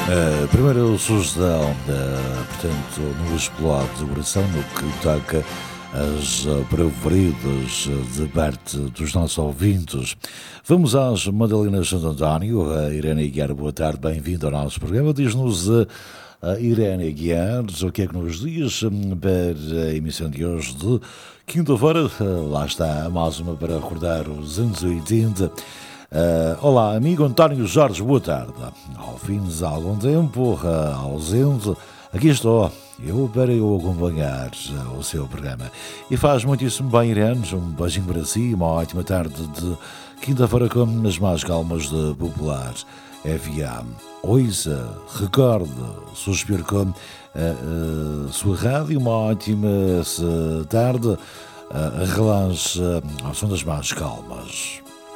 A primeira sugestão, portanto, no explode do coração, no que toca às preferidas de parte dos nossos ouvintes. Vamos às Madalinas Santo António. A Irene Aguiar, boa tarde, bem-vindo ao nosso programa. Diz-nos a Irene Aguiar o que é que nos diz para a emissão de hoje de quinta-feira. Lá está mais uma para recordar os anos 80. Olá, amigo António Jorge, boa tarde. Ao fim de algum tempo ausente, aqui estou, eu para eu acompanhar o seu programa. E faz muitíssimo bem, Irene, um beijinho para si, uma ótima tarde de quinta-feira com as mais calmas de Popular FM. Ouça, recorde, suspiro com a sua rádio, uma ótima tarde, relaxe ao som das mais calmas.